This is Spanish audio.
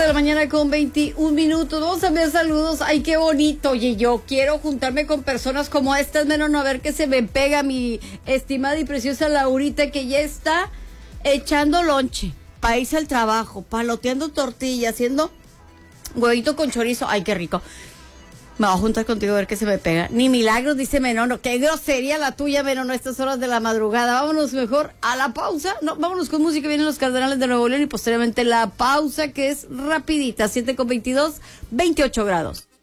la mañana con 21 minutos. Vamos a enviar saludos. Ay, qué bonito. Oye, yo quiero juntarme con personas como estas, menos no a ver qué se me pega mi estimada y preciosa Laurita, que ya está echando lonche para irse al trabajo, paloteando tortilla, haciendo huevito con chorizo. Ay, qué rico. Me voy a juntar contigo a ver qué se me pega. Ni milagros, dice Menono. Qué grosería la tuya, Menono, a estas horas de la madrugada. Vámonos mejor a la pausa. No, vámonos con música. Vienen los Cardenales de Nuevo León y posteriormente la pausa, que es rapidita. 7:22, 28 grados.